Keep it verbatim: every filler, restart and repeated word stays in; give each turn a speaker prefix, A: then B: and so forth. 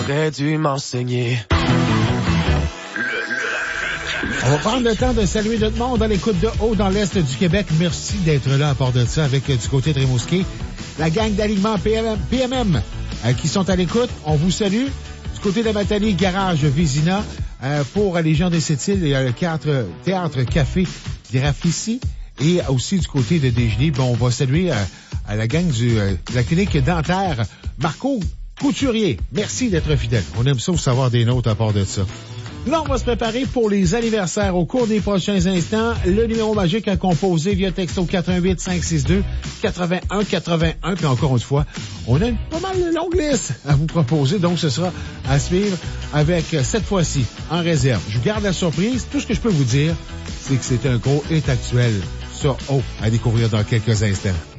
A: Aurais dû m'enseigner.
B: On va prendre le temps de saluer notre monde à l'écoute de haut dans l'Est du Québec. Merci d'être là à part de ça avec du côté de Rimouski. La gang d'alignement P M M, P M M euh, qui sont à l'écoute, on vous salue. Du côté de la Matanie, Garage Vézina. Euh, pour les gens de cette île, il y a le théâtre, théâtre Café Graffici. Et aussi du côté de Desjardins, bon, on va saluer euh, à la gang du, euh, de la clinique dentaire Marco Couturier. Merci d'être fidèle. On aime ça vous savoir des nôtres à part de ça. Là, on va se préparer pour les anniversaires au cours des prochains instants. Le numéro magique à composer via texto quatre un huit cinq six deux huit un huit un. Puis encore une fois, on a une pas mal de longue liste à vous proposer. Donc, ce sera à suivre avec cette fois-ci en réserve. Je vous garde la surprise. Tout ce que je peux vous dire, c'est que c'est un gros hit actuel sur O à découvrir dans quelques instants.